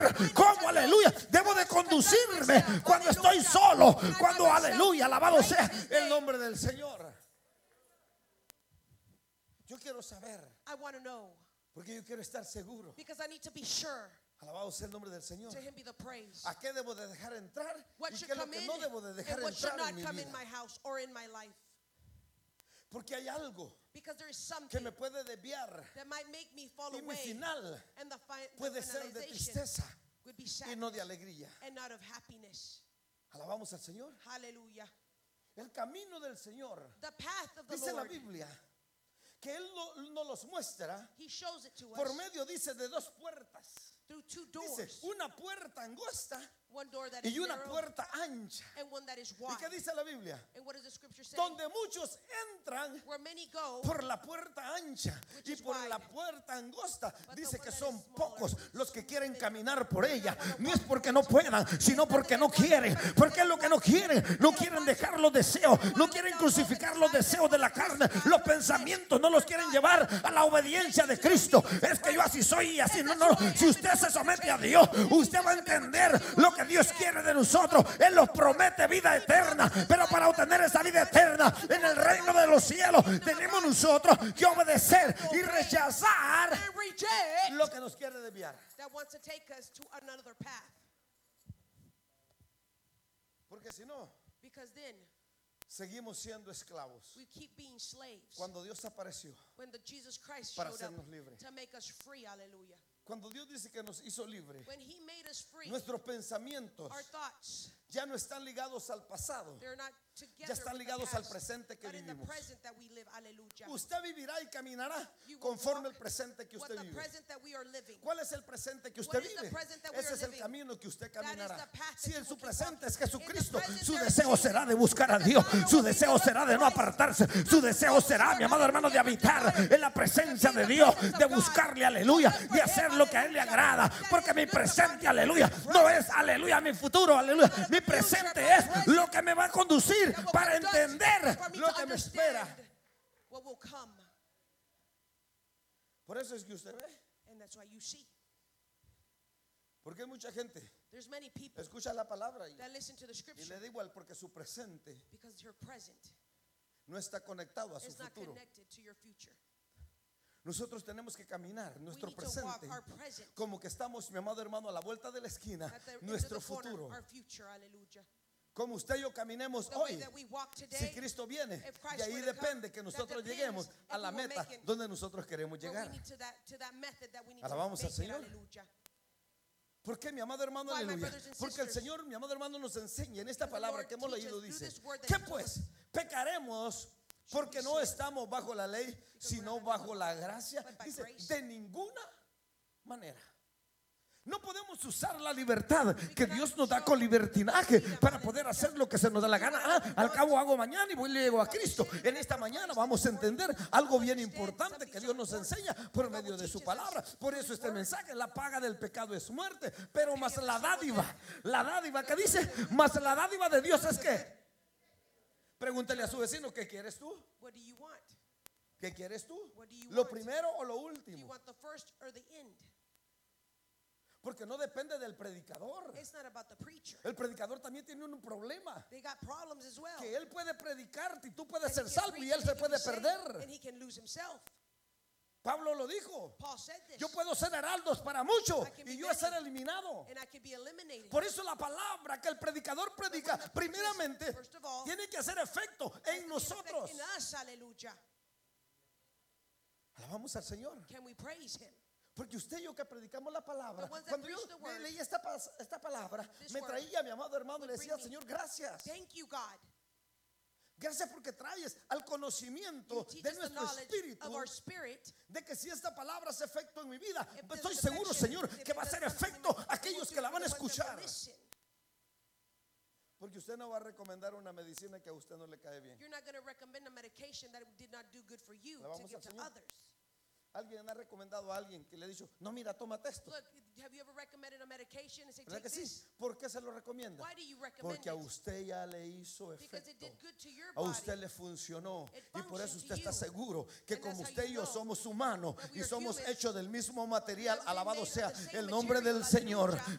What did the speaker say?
cómo, aleluya, debo de conducirme cuando estoy solo, cuando, aleluya, alabado sea el nombre del Señor. Yo quiero saber, I want to know, porque yo quiero estar seguro. because I need to be sure. Alabado sea el nombre del Señor. To him be the praise. ¿A qué debo de dejar entrar? What ¿Y should qué es lo come que in no debo de dejar and what should entrar not en mi come in vida? my house or in my life. Porque hay algo Because there is que something me puede desviar that might make me fall y mi away, final and the puede ser de finalization tristeza would be y no de sadness alegría. and not of happiness. Alabamos al Señor. Hallelujah. El camino del Señor, The path of the dice la Lord, Biblia, que Él nos los muestra He shows it to por us medio, dice, de dos puertas. through two Dice, doors. una puerta angosta One door that is y una narrow puerta ancha. and one that is ¿Y wide. qué dice la Biblia? And what does the scripture say? Donde muchos entran Where many go, por la puerta ancha y por la puerta angosta, dice que son pocos los que quieren caminar por ella. No es porque no puedan, sino porque no quieren. Porque es lo que no quieren. No quieren dejar los deseos, no quieren crucificar los deseos de la carne. Los pensamientos no los quieren llevar a la obediencia de Cristo. Es que yo así soy y así no. Si usted se somete a Dios, usted va a entender lo que Dios quiere de nosotros. Él nos promete vida eterna, pero para obtener esa vida eterna en el reino de los cielos tenemos nosotros que obedecer y rechazar and reject lo que nos quiere desviar. that wants to take us to another path. Porque si no, Because then seguimos siendo esclavos. we keep being slaves. Cuando Dios apareció, When the Jesus Christ para showed up hacernos libres. to make us free, hallelujah. cuando Dios dice que nos hizo libres, When He made us free, nuestros pensamientos our thoughts, ya no están ligados al pasado, they're not together ya están with the ligados al past, presente que but in the vivimos. present that we live, hallelujah. Usted vivirá y caminará You will conforme walk el presente que what usted the vive. present that we are living. ¿Cuál es el presente que What usted is the vive? present that we Ese are es el living? camino que usted That is caminará. the path Si that en you su will keep presente es walking. Jesucristo, In the present su there is deseo Jesus. será de buscar a The Dios. desire Su will be deseo to será de no Christ. apartarse. Su deseo será, mi amado hermano, de habitar en la presencia de Dios, de buscarle, aleluya, de hacer lo que a Él le agrada. Porque mi presente, aleluya, no es, aleluya, mi futuro, aleluya. Mi presente es lo que me va a conducir para entender lo que me espera. What will come. Por eso es que usted ve, And that's why you see. porque hay mucha gente There's many people escucha la palabra y that listen to the le scripture da igual porque su presente because your present no está conectado a su is not futuro. connected to your future. Nosotros tenemos que caminar We nuestro need to walk presente our present como que estamos, mi amado hermano, a la vuelta de la esquina, at the end of nuestro the corner, futuro. our future, hallelujah. Como usted y yo caminemos The way hoy. that we walk Si today, Cristo viene, if Christ de ahí were to come, depende que that nosotros depends lleguemos a if la we will meta make it. donde nosotros queremos well, llegar. we need to that method that we need Alabamos to al make it, Señor. hallelujah. ¿Por qué, mi amado hermano? Why, my Aleluya. brothers and Porque el sisters? Señor, mi amado hermano, nos enseña en esta The palabra Lord que hemos leído. teaches through Dice, this word that ¿qué He told pues? ¿Pecaremos porque no estamos bajo la ley, sino bajo la gracia? But by Dice, grace. de ninguna manera. No podemos usar la libertad que Dios nos da con libertinaje para poder hacer lo que se nos da la gana. Al cabo hago mañana y voy y le llego a Cristo. En esta mañana vamos a entender algo bien importante que Dios nos enseña por medio de su palabra. Por eso este mensaje, la paga del pecado es muerte, pero más la dádiva que dice, más la dádiva de Dios es que, pregúntele a su vecino, ¿qué quieres tú? What do you want? ¿Qué quieres tú? What do you ¿Lo want? primero o lo Do you último? want the first or the end? Porque no depende del predicador. It's not about the preacher. El predicador también tiene un problema. They got problems as well. Que él puede predicarte y tú puedes And ser he can salvo y preach él and se he can puede be saved, perder. and he can lose himself. Pablo lo dijo. Paul said this. Yo puedo ser heraldos para muchos I can be y yo many. ser eliminado. And I can be eliminated. Por eso la palabra que el predicador predica, primeramente, First of all, tiene que hacer efecto en nosotros. in us, hallelujah. Alabamos al Señor. Can we praise Him? Porque usted y yo que predicamos la palabra, The ones that cuando yo preach the word, leí esta palabra, this me word traía mi amado hermano y le would decía, bring me- Señor, gracias. Thank you, God. Gracias porque traes al conocimiento You teach de us the nuestro knowledge espíritu of our spirit. de que si esta palabra hace efecto en mi vida, If pues there's estoy an seguro, affection, Señor, if que it va a does hacer something in efecto my- a aquellos que la van a the ones that will escuchar. listen. Porque usted no va a recomendar una medicina que a usted no le cae bien. You're not going to recommend a medication that did not do good for you to Alabamos give al to Señor. others. Alguien ha recomendado a alguien que le ha dicho, no, mira, tómate esto. Look, have you ever recommended a medication and say, ¿Verdad take que sí? this? ¿Por qué se lo recomienda? Why do you recommend Porque a it? usted ya le hizo Because it efecto. did good to your A body. usted le funcionó. It Y por eso functioned usted to está you. seguro que And como that's how usted y you yo know somos humanos that we y are somos humans, hechos del mismo material, that we alabado made of sea the same el nombre del material, Señor. aleluya.